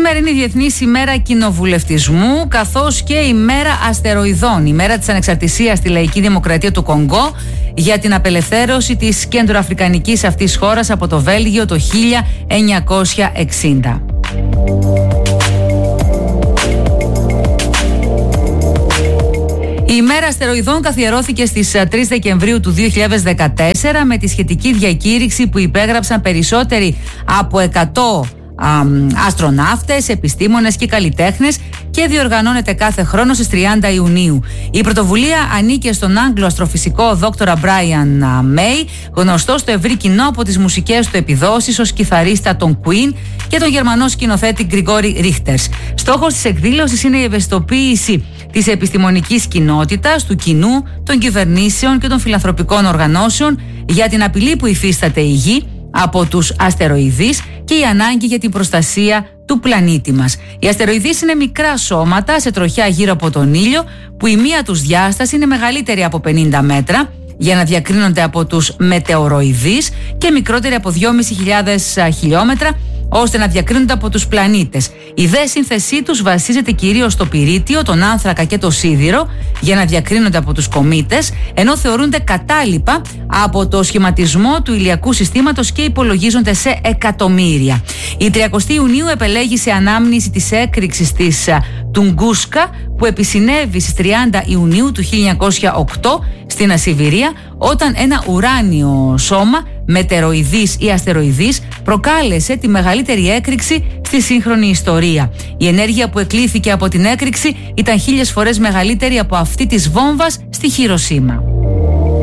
Σήμερα είναι η Διεθνής ημέρα κοινοβουλευτισμού, καθώς και η μέρα αστεροειδών, η μέρα της ανεξαρτησίας στη Λαϊκή Δημοκρατία του Κονγκό για την απελευθέρωση της κεντροαφρικανικής αυτής χώρας από το Βέλγιο το 1960. Η ημέρα αστεροειδών καθιερώθηκε στις 3 Δεκεμβρίου του 2014 με τη σχετική διακήρυξη που υπέγραψαν περισσότεροι από 100 αστροναύτες, επιστήμονες και καλλιτέχνες και διοργανώνεται κάθε χρόνο στις 30 Ιουνίου. Η πρωτοβουλία ανήκε στον Άγγλο αστροφυσικό δόκτορα Μπράιαν Μέι, γνωστό στο ευρύ κοινό από τις μουσικές του επιδόσεις ως κιθαρίστα των Queen, και τον Γερμανό σκηνοθέτη Γκριγόρι Ρίχτερς. Στόχος της εκδήλωσης είναι η ευαισθητοποίηση της επιστημονικής κοινότητας, του κοινού, των κυβερνήσεων και των φιλανθρωπικών οργανώσεων για την απειλή που υφίσταται η Γη από τους αστεροειδείς και η ανάγκη για την προστασία του πλανήτη μας. Οι αστεροειδείς είναι μικρά σώματα σε τροχιά γύρω από τον ήλιο, που η μία τους διάσταση είναι μεγαλύτερη από 50 μέτρα για να διακρίνονται από τους μετεωροειδείς και μικρότερη από 2.500 χιλιόμετρα ώστε να διακρίνονται από τους πλανήτες. Η δε σύνθεσή τους βασίζεται κυρίως στο πυρίτιο, τον άνθρακα και το σίδηρο για να διακρίνονται από τους κομήτες, ενώ θεωρούνται κατάλοιπα από το σχηματισμό του ηλιακού συστήματος και υπολογίζονται σε εκατομμύρια. Η 30 Ιουνίου επελέγει σε ανάμνηση της έκρηξης της Τουγκούσκα που επισυνέβη στις 30 Ιουνίου του 1908 στην Ασιβηρία, όταν ένα ουράνιο σώμα, μετεροειδής ή αστεροειδής, προκάλεσε τη μεγαλύτερη έκρηξη στη σύγχρονη ιστορία. Η ενέργεια που εκλήθηκε από την έκρηξη ήταν 1000 φορές μεγαλύτερη από αυτή της βόμβας στη Χιροσίμα.